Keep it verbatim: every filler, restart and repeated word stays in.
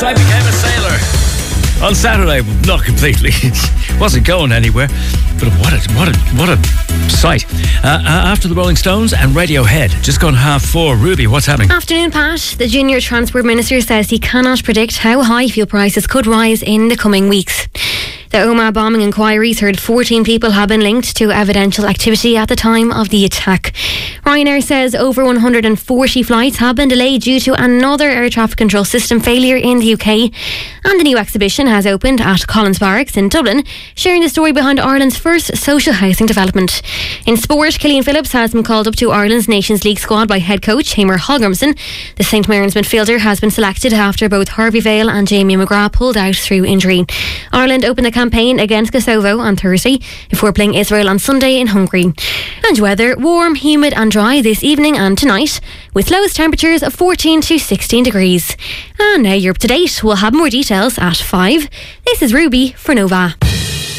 I became a sailor on Saturday. Not completely. Wasn't going anywhere. But what a what a what a sight. Uh, uh, after the Rolling Stones and Radiohead, just gone half four. Ruby, what's happening? Afternoon, Pat. The Junior Transport Minister says he cannot predict how high fuel prices could rise in the coming weeks. The Omagh bombing inquiries heard fourteen people have been linked to evidential activity at the time of the attack. Ryanair says over one hundred forty flights have been delayed due to another air traffic control system failure in the U K. And a new exhibition has opened at Collins Barracks in Dublin, sharing the story behind Ireland's first social housing development. In sport, Killian Phillips has been called up to Ireland's Nations League squad by head coach Hamer Hallgrimsson. The Saint Mirren's midfielder has been selected after both Harvey Vale and Jamie McGrath pulled out through injury. Ireland opened the campaign against Kosovo on Thursday before playing Israel on Sunday in Hungary. And weather, warm, humid and dry this evening and tonight, with lowest temperatures of fourteen to sixteen degrees. And now you're up to date. We'll have more details at five. This is Ruby for Nova.